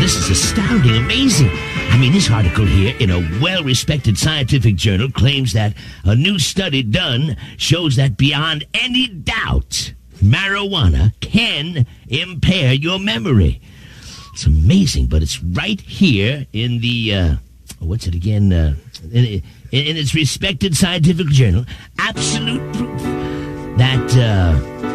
this is astounding, amazing. I mean, this article here in a well-respected scientific journal claims that a new study done shows that beyond any doubt, marijuana can impair your memory. It's amazing, but it's right here in the, what's it again? In its respected scientific journal, absolute proof that